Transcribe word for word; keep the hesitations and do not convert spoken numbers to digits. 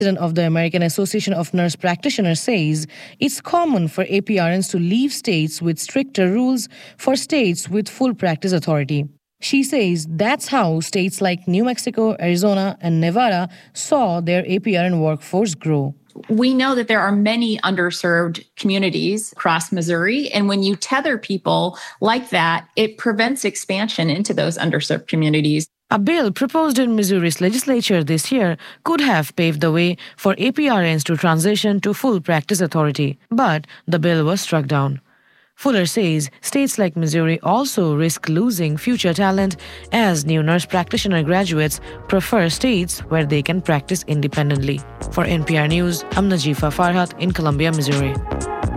President of the American Association of Nurse Practitioners says it's common for A P R Ns to leave states with stricter rules for states with full practice authority. She says that's how states like New Mexico, Arizona, and Nevada saw their A P R N workforce grow. We know that there are many underserved communities across Missouri, and when you tether people like that, it prevents expansion into those underserved communities. A bill proposed in Missouri's legislature this year could have paved the way for A P R Ns to transition to full practice authority, but the bill was struck down. Fuller says states like Missouri also risk losing future talent as new nurse practitioner graduates prefer states where they can practice independently. For N P R News, I'm Najifa Farhat in Columbia, Missouri.